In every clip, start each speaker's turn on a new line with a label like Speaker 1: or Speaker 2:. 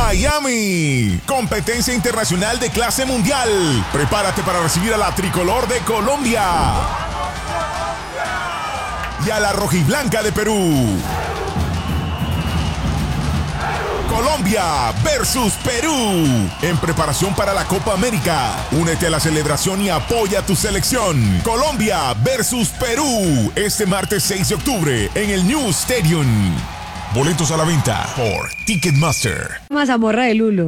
Speaker 1: Miami, competencia internacional de clase mundial. Prepárate para recibir a la tricolor de Colombia y a la rojiblanca de Perú. Colombia versus Perú, en preparación para la Copa América. Únete a la celebración y apoya a tu selección. Colombia versus Perú, este martes 6 de octubre en el New Stadium. Boletos a la venta por Ticketmaster.
Speaker 2: Mazamorra de Lulo.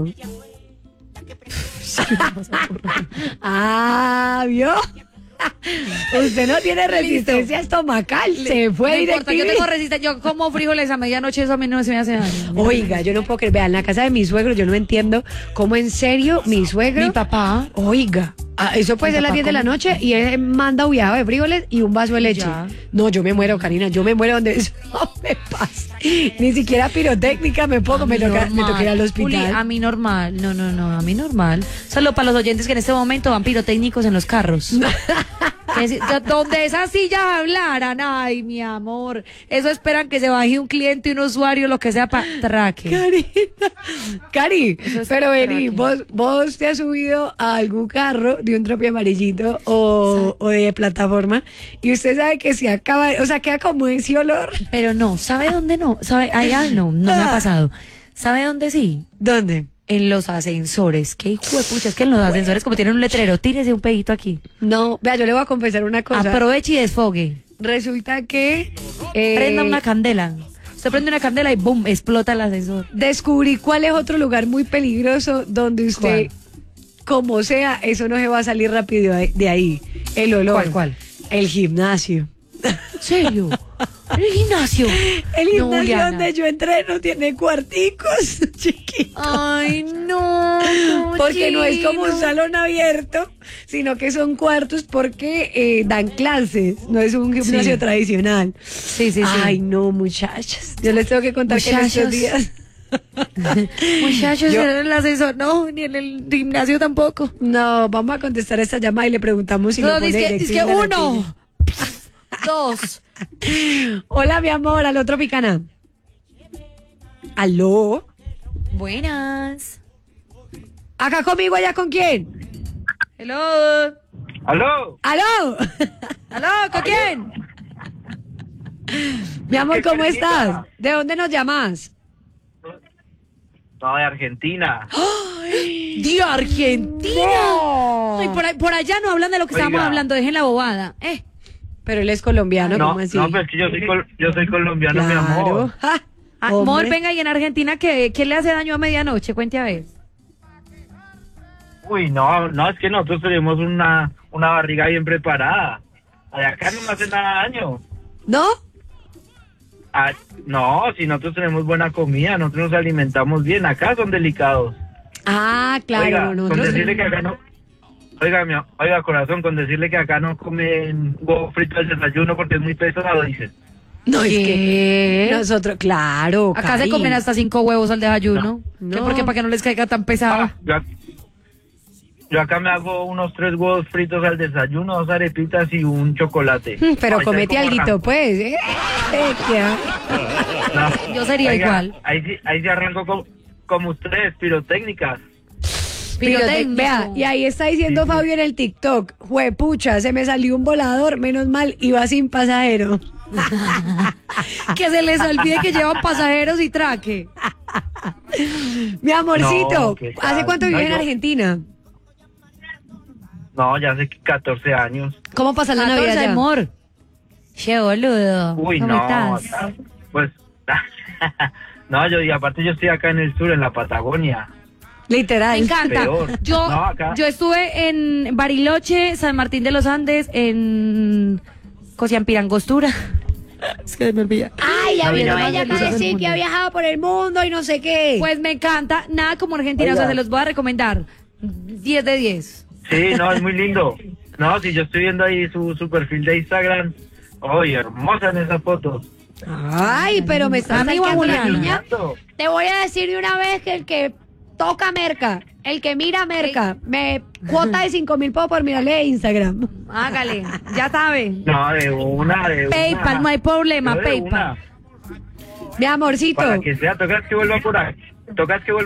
Speaker 2: ¿Vio? Usted no tiene resistencia estomacal, se fue directo.
Speaker 3: Yo tengo resistencia, yo como frijoles a medianoche, eso a mí no se me hace daño.
Speaker 2: Oiga, yo no puedo creer, vean, en la casa de mi suegro, yo no entiendo cómo en serio mi suegro...
Speaker 3: Mi papá.
Speaker 2: Oiga, eso puede ser las 10 de la noche y él manda huyado de frijoles y un vaso de leche.
Speaker 3: Ya.
Speaker 2: No, yo me muero, Karina, yo me muero donde eso no me pasa. Ni siquiera pirotécnica me pongo, me toca ir al hospital.
Speaker 3: Juli, a mí normal, no, a mí normal. Solo para los oyentes que en este momento van pirotécnicos en los carros. Donde esas sillas hablaran, ay, mi amor, eso esperan que se baje un cliente, un usuario, lo que sea para traque.
Speaker 2: Karina, Cari, pero vení, vos te has subido a algún carro de un tropi amarillito o de plataforma y usted sabe que se acaba, o sea, queda como ese olor.
Speaker 3: Pero no, ¿sabe dónde no? ¿Sabe? Allá no me ha pasado. ¿Sabe dónde sí?
Speaker 2: ¿Dónde?
Speaker 3: En los ascensores. Qué hijo de pucha, es que en los ascensores como tienen un letrero, tírese un pedito aquí.
Speaker 2: No, vea, yo le voy a confesar una cosa.
Speaker 3: Aproveche y desfogue.
Speaker 2: Resulta que...
Speaker 3: Prenda una candela. Usted prende una candela y boom, explota el ascensor.
Speaker 2: Descubrí cuál es otro lugar muy peligroso donde usted, como sea, eso no se va a salir rápido de ahí. El olor.
Speaker 3: ¿Cuál?
Speaker 2: El gimnasio.
Speaker 3: ¿Serio? ¿El gimnasio?
Speaker 2: El gimnasio
Speaker 3: Juliana,
Speaker 2: donde yo entreno tiene cuarticos chiquitos.
Speaker 3: Ay, no.
Speaker 2: Porque no es como un salón abierto, sino que son cuartos porque dan clases. No es un gimnasio tradicional.
Speaker 3: Sí.
Speaker 2: Ay, no, muchachas. Yo les tengo que contar que en estos días...
Speaker 3: Muchachos, en el ascensor no, ni en el gimnasio tampoco.
Speaker 2: No, vamos a contestar esta llamada y le preguntamos si
Speaker 3: No,
Speaker 2: lo pone
Speaker 3: dice
Speaker 2: directo
Speaker 3: que
Speaker 2: en la
Speaker 3: uno,
Speaker 2: noticia.
Speaker 3: dos.
Speaker 2: Hola, mi amor, aló, Tropicana. ¿Aló?
Speaker 3: Buenas.
Speaker 2: ¿Acá conmigo, allá con quién?
Speaker 3: Hello.
Speaker 4: ¿Aló?
Speaker 2: ¿Aló?
Speaker 3: ¿Aló? ¿Con quién?
Speaker 2: Mi amor, ¿cómo
Speaker 4: Karina.
Speaker 2: estás? ¿De dónde nos llamas?
Speaker 4: No, de Argentina.
Speaker 3: ¡De Argentina!
Speaker 2: No.
Speaker 3: Ay, por allá no hablan de lo que
Speaker 4: Oiga.
Speaker 3: estábamos hablando, dejen la bobada.
Speaker 2: Pero él es colombiano,
Speaker 4: No,
Speaker 2: ¿cómo así?
Speaker 4: no, pero es que yo soy colombiano, mi amor.
Speaker 2: Claro. Ja,
Speaker 3: Amor,
Speaker 2: hombre.
Speaker 3: venga, y en Argentina, ¿qué le hace daño a medianoche? Cuente a ver.
Speaker 4: Uy, no, es que nosotros tenemos una barriga bien preparada. De acá no me hace nada daño.
Speaker 2: ¿No?
Speaker 4: No, si nosotros tenemos buena comida, nosotros nos alimentamos bien. Acá son delicados.
Speaker 2: Ah, claro.
Speaker 4: Oiga, con
Speaker 2: nosotros...
Speaker 4: decirle que acá no... Oiga, corazón, con decirle que acá no comen huevo frito al desayuno porque es muy pesado, dicen.
Speaker 2: No, es
Speaker 3: ¿Qué?
Speaker 2: que nosotros, claro.
Speaker 3: Acá
Speaker 2: Cari.
Speaker 3: se comen hasta 5 huevos al desayuno.
Speaker 2: No.
Speaker 3: ¿Por qué? Para que no les caiga tan pesado.
Speaker 4: Yo acá me hago unos 3 huevos fritos al desayuno, 2 arepitas y un chocolate.
Speaker 2: Pero
Speaker 4: Ay,
Speaker 2: comete
Speaker 4: ¿cómo
Speaker 2: alguito,
Speaker 4: arranco?
Speaker 2: pues.
Speaker 4: No.
Speaker 3: Yo sería igual.
Speaker 4: Ahí sí arranco como ustedes, pirotécnicas.
Speaker 3: Pirotécnico.
Speaker 2: Vea, y ahí está diciendo Fabio en el TikTok, juepucha, se me salió un volador, menos mal, iba sin pasajero.
Speaker 3: Que se les olvide que llevan pasajeros y traque.
Speaker 2: Mi amorcito,
Speaker 4: No, ¿qué tal?
Speaker 2: ¿hace cuánto vive en
Speaker 4: yo-
Speaker 2: Argentina?
Speaker 4: No, ya hace 14 años.
Speaker 2: ¿Cómo pasa la
Speaker 3: 14,
Speaker 2: Navidad allá?
Speaker 3: amor. Che, boludo.
Speaker 4: Uy,
Speaker 3: ¿Cómo
Speaker 4: no.
Speaker 3: estás?
Speaker 4: Pues, no, y aparte yo estoy acá en el sur, en la Patagonia.
Speaker 2: Literal.
Speaker 3: Me encanta.
Speaker 4: Peor.
Speaker 3: Yo,
Speaker 4: No, acá.
Speaker 3: yo estuve en Bariloche, San Martín de los Andes, en Cociampirangostura. Es que me olvida.
Speaker 2: Ay, ya
Speaker 4: No,
Speaker 2: vino
Speaker 4: ya
Speaker 2: ella
Speaker 4: no,
Speaker 2: a
Speaker 4: ya no.
Speaker 2: decir que ha viajado por el mundo y no sé qué.
Speaker 3: Pues me encanta, nada como Argentina, o sea,
Speaker 4: Oiga.
Speaker 3: se los voy a recomendar. 10 de 10.
Speaker 4: Sí, no, es muy lindo. No, si yo estoy viendo ahí su perfil de Instagram. Oye, hermosa en esa foto.
Speaker 2: Ay, pero me está
Speaker 3: Amigo
Speaker 2: sacando la
Speaker 3: Juliana.
Speaker 2: niña. Te voy a decir de una vez que el que toca merca, el que mira merca, me cuota de 5.000 pesos por mirarle de Instagram.
Speaker 3: Hágale, ya sabe.
Speaker 4: No, de una.
Speaker 3: PayPal, no hay problema,
Speaker 4: Yo de
Speaker 3: PayPal.
Speaker 4: una.
Speaker 2: Mi amorcito.
Speaker 4: Para que sea, tocas que vuelva por ahí. Tocas que vuelva